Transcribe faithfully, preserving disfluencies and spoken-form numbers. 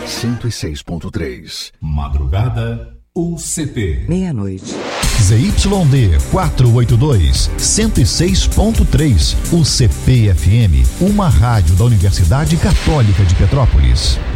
cento e seis ponto três. Madrugada U C P. Meia-noite. Z Y D quatrocentos e oitenta e dois, cento e seis ponto três. U C P F M, uma rádio da Universidade Católica de Petrópolis.